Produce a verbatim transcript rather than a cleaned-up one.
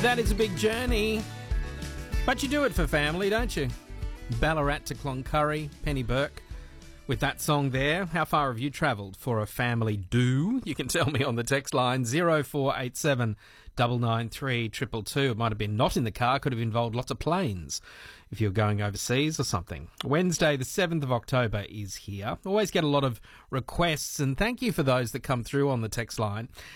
That is a big journey. But you do it for family, don't you? Ballarat to Cloncurry, Penny Burke. With that song there, how far have you travelled for a family do? You can tell me on the text line zero four eight seven nine nine three two two two. It might have been not in the car, could have involved lots of planes if you're going overseas or something. Wednesday the seventh of October is here. Always get a lot of requests, and thank you for those that come through on the text line.